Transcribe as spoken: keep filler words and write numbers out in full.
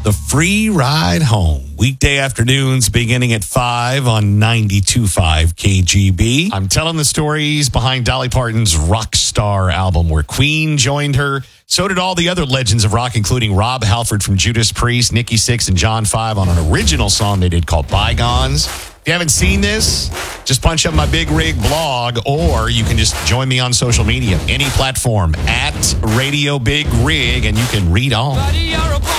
The Free Ride Home. Weekday afternoons beginning at five on ninety-two point five K G B. I'm telling the stories behind Dolly Parton's Rockstar album, where Queen joined her. So did all the other legends of rock, including Rob Halford from Judas Priest, Nikki Sixx, and John five on an original song they did called Bygones. If you haven't seen this, just punch up my Big Rig blog, or you can just join me on social media, any platform, at Radio Big Rig, and you can read on.